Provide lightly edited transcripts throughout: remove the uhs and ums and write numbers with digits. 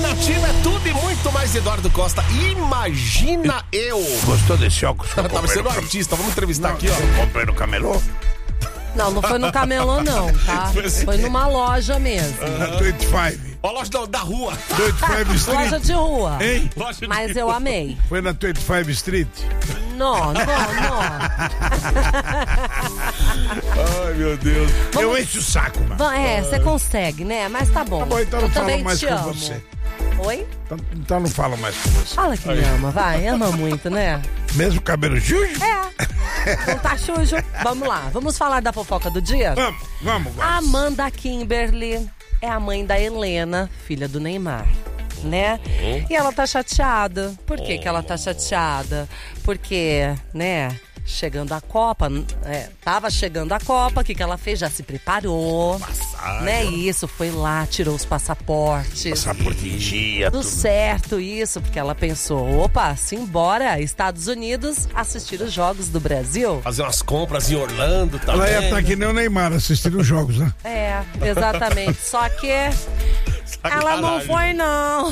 do time é tudo e muito mais Eduardo Costa. Imagina eu. Gostou desse óculos? Tá parecendo um artista. Vamos entrevistar aqui, ó. Comprei no camelô? Não foi no camelô, não, tá? Foi numa loja mesmo. Na 25. Ó, loja da rua. 25 Street. Loja de rua. Hein? Mas eu amei. Foi na 25 Street? Não. Ai, meu Deus. Eu encho o saco, mano. Você consegue, né? Mas tá bom. Tá bom, então não eu falo também mais te com amo. você. Oi? Então não falo mais com você. Fala que me ama, vai. Ama muito, né? Mesmo cabelo sujo? Não tá sujo. Vamos lá. Vamos falar da fofoca do dia? Vamos. Amanda Kimberly é a mãe da Helena, filha do Neymar, né? E ela tá chateada. Por que ela tá chateada? Porque, né, chegando a Copa, tava chegando a Copa, o que ela fez? Já se preparou, né? Isso, foi lá, tirou os passaportes. Passaporte em dia, tudo certo, isso, porque ela pensou, opa, simbora, Estados Unidos, assistir os jogos do Brasil. Fazer umas compras em Orlando também. Ela ia estar que nem o Neymar assistindo os jogos, né? Exatamente, só que ela não foi, não.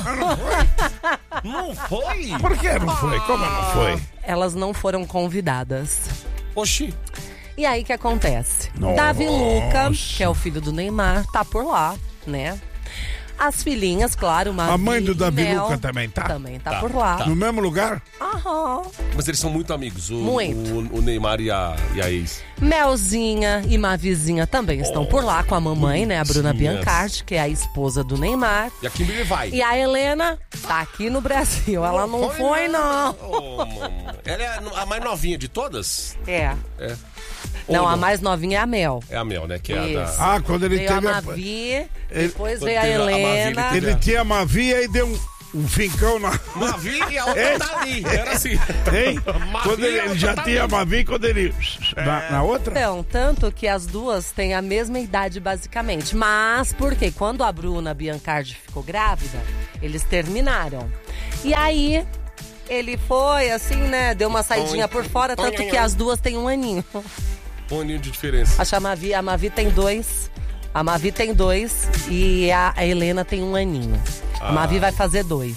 Não foi? Por que não foi? Como não foi? Elas não foram convidadas. Oxi. E aí, o que acontece? Nossa. Davi Luca, que é o filho do Neymar, tá por lá, né? As filhinhas, claro, Mavi, A mãe do Davi Mel, Luca também tá? Também tá por lá. No mesmo lugar? Aham. Mas eles são muito amigos, Muito. o Neymar e a ex. Melzinha e Mavizinha também estão por lá com a mamãe, né? A Bruna Biancardi, que é a esposa do Neymar. E a Kimberly vai. E a Helena tá aqui no Brasil. Ela não foi, não. Ela é a mais novinha de todas? É. Ou Não, a mais novinha é a Mel. É a Mel, né? Que é a Isso. da... Quando ele Veio teve a Mavi, depois Quando veio a teve a Mavi, Helena. Ele tinha a Mavi e deu um fincão na... Mavi e a outra tá ali. Era assim. Hein? Mavi Quando e a ele outra já tá tinha a ali. Mavi, quando ele... Na outra? Então, tanto que as duas têm a mesma idade, basicamente. Mas, porque quando a Bruna Biancardi ficou grávida, eles terminaram. E aí, ele foi, assim, né, deu uma saidinha por fora, tanto que as duas têm um aninho. Um aninho de diferença. A Mavi tem dois. A Mavi tem dois e a Helena tem um aninho. A Mavi vai fazer 2.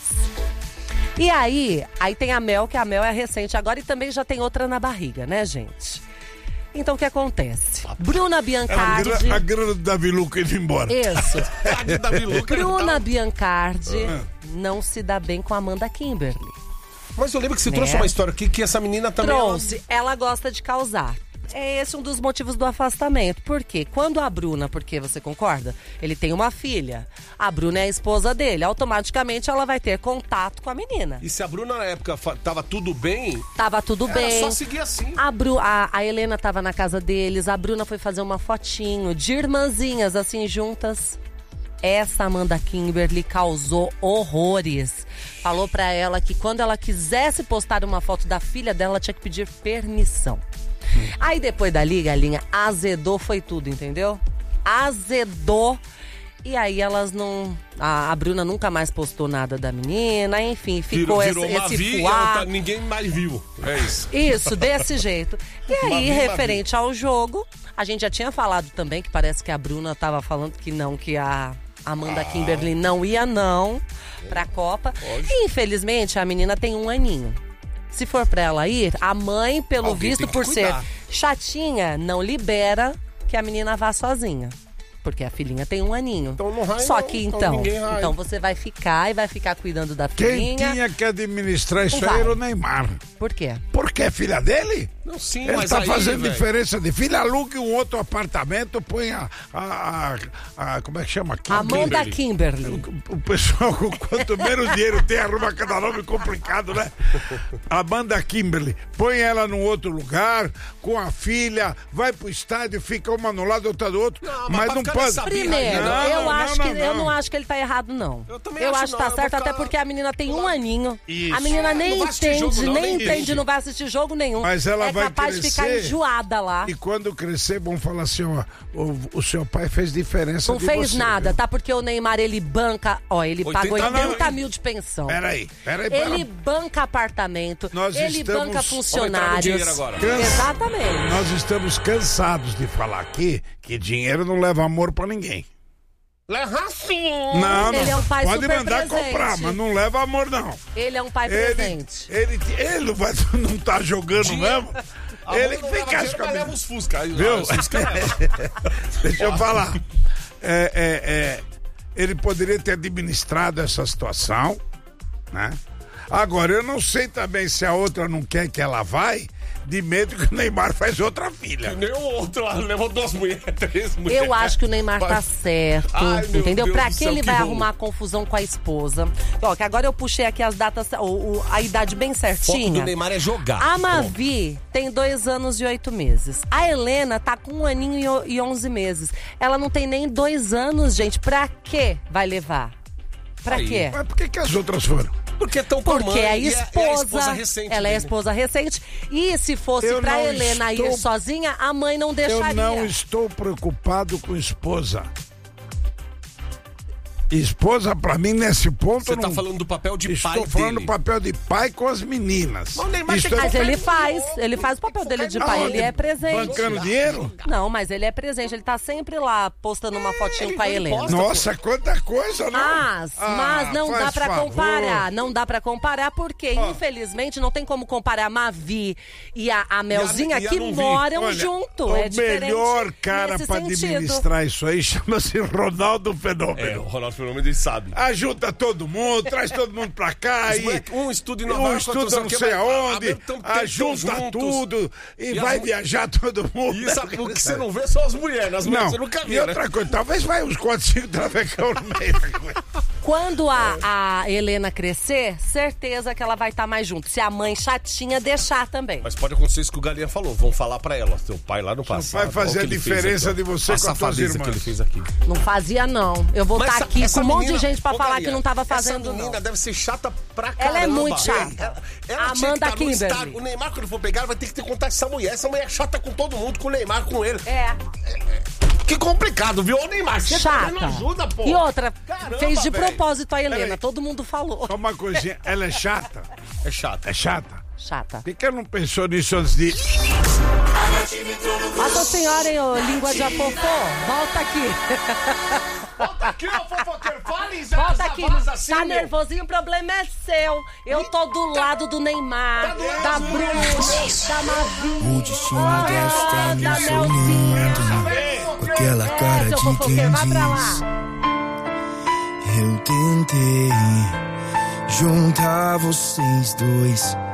E aí tem a Mel, que a Mel é recente agora e também já tem outra na barriga, né, gente? Então, o que acontece? Bruna Biancardi... A grana do Davi Luca indo embora. Isso. Davi Luca, Bruna Biancardi não se dá bem com a Amanda Kimberly. Mas eu lembro que você trouxe uma história aqui que essa menina também... Trouxe. Ela gosta de causar. É esse um dos motivos do afastamento. Por quê? Quando a Bruna, porque você concorda? Ele tem uma filha. A Bruna é a esposa dele. Automaticamente ela vai ter contato com a menina. E se a Bruna na época tava tudo bem... Tava tudo bem. Era só seguir assim. A Helena tava na casa deles. A Bruna foi fazer uma fotinho de irmãzinhas assim juntas. Essa Amanda Kimberly causou horrores. Falou pra ela que quando ela quisesse postar uma foto da filha dela, tinha que pedir permissão. Aí depois dali, galinha, azedou foi tudo, entendeu? Azedou. E aí elas não... A Bruna nunca mais postou nada da menina, enfim, ficou virou esse fuá. Ninguém mais viu, é isso. Isso, desse jeito. E aí, referente ao jogo, a gente já tinha falado também que parece que a Bruna tava falando que não, que a Amanda Kimberly não ia pra Copa. E infelizmente a menina tem um aninho. Se for pra ela ir, a mãe, pelo visto, por ser chatinha, não libera que a menina vá sozinha. Porque a filhinha tem um aninho. Então não raia, Só que então então você vai ficar cuidando da Quem filhinha. tinha que administrar isso aí era o Neymar. Por quê? Porque é filha dele? Não, sim, Ele mas tá aí, fazendo véio, diferença de filha, alugue um outro apartamento, põe como é que chama? Amanda Kimberly. O pessoal, quanto menos dinheiro tem, arruma cada nome complicado, né? Amanda Kimberly. Põe ela num outro lugar, com a filha, vai pro estádio, fica uma no lado, outra do outro. Não, mas não pode. Primeiro, eu não acho que ele tá errado, não. Eu também eu acho acho que tá certo, até porque a menina tem um aninho. Isso. A menina nem Não vai assistir entende, jogo, não, nem nem entende, isso. não vai assistir jogo nenhum. Mas ela é vai capaz de ficar crescer. enjoada lá. E quando crescer, vão falar assim, ó, o seu pai fez diferença Não de fez você, nada, viu? tá? Porque o Neymar, ele banca, ele 80 pagou não, 80 mil de pensão. Peraí. Ele banca apartamento, Nós ele estamos- banca Vamos entrar no funcionários. dinheiro agora. Exatamente. Nós estamos cansados de falar aqui que dinheiro não leva amor pra ninguém. Leva sim. Não, Ele é um pai pode super mandar presente. comprar, mas não leva amor, não. Ele é um pai presente. Ele não tá jogando mesmo? Ele que fica dinheiro, mas leva os Fusca. Viu? Os Fusca leva. Deixa eu falar. Ele poderia ter administrado essa situação, né? Agora, eu não sei também se a outra não quer que ela vai, de medo que o Neymar faz outra filha. Nem o outro lá, levou 2 mulheres, 3 mulheres. Eu acho que o Neymar tá certo, Ai, meu entendeu? Deus Pra do que céu, ele que vai rolo. arrumar confusão com a esposa? Ó, que agora eu puxei aqui as datas, a idade bem O foco do certinha. Neymar é jogar. A Mavi tem 2 anos e 8 meses. A Helena tá com 1 aninho e 11 meses. Ela não tem nem 2 anos, gente. Pra que vai levar? Pra Aí. quê? Mas por que as outras foram? Porque estão com a Porque mãe, a e esposa, recente ela é a dele. esposa recente. E se fosse Eu pra não Helena ir estou- sozinha, a mãe não Eu deixaria. não estou preocupado com esposa. Esposa, pra mim, nesse ponto, Você não... tá falando do papel de pai Estou falando dele. do papel de pai com as meninas. Mas o Neymar Isto tem que Mas focar ele no faz jogo, o papel dele de focar pai, no ele jogo. é presente. Bancando dinheiro? Não, mas ele é presente, ele tá sempre lá postando uma fotinho ele com a não Helena. posta. Nossa, quanta coisa, não? Mas não faz dá pra favor. comparar. Não dá pra comparar porque, infelizmente, não tem como comparar a Mavi e a Melzinha e a que Nuvi. moram Olha, junto. o É diferente melhor cara nesse pra sentido. administrar isso aí chama-se Ronaldo Fenômeno. É, o Ronaldo Fenômeno ele sabe. Ajuda todo mundo, traz todo mundo pra cá e Um estudo em Nova York, estuda outro não aqui, sei mas aonde, tão ajunta juntos. tudo e E vai as- viajar todo mundo. E sabe, o que você não vê são as mulheres. As mulheres Não, você nunca e vê, né? outra coisa, talvez vai uns 4, 5 travecão no meio da coisa. Quando a Helena crescer, certeza que ela vai estar mais junto. Se a mãe chatinha deixar também. Mas pode acontecer isso que o Galinha falou. Vão falar pra ela. Seu pai lá no passado. vai fazer olha o a que ele fez diferença aqui, ó. de você a com as tuas safadeza irmãs. que ele fez aqui. Não fazia, não. Eu vou Mas estar aqui essa com um monte de menina- gente pra Ô, falar Galinha, que não tava fazendo, essa menina não. deve ser chata pra caramba. Ela é muito chata. Ela tinha Amanda que estar no Kimberly. estádio. O Neymar, quando for pegar, vai ter que ter contato com essa mulher. Essa mulher é chata com todo mundo, com o Neymar, com ele. É, Que complicado, viu? Ô, Neymar, você também chata. não ajuda, pô. E outra, Caramba, fez de velho. propósito a Helena. Peraí. Todo mundo falou. Só uma coisinha, ela é chata? É chato. É chata? Chata. Por que ela não pensou nisso antes de... Nossa senhora, hein, ô, língua de apopô. Volta aqui. Volta aqui, ô fofoqueiro. Fale, Volta aqui. assim, Tá meu. nervosinho, o problema é seu. Eu tô do lado do Neymar, da Bruna, da Mavi. O destino desta da me sorrindo com aquela cara seu de fofoqueiro, quem vai pra lá. diz. Eu tentei juntar vocês dois,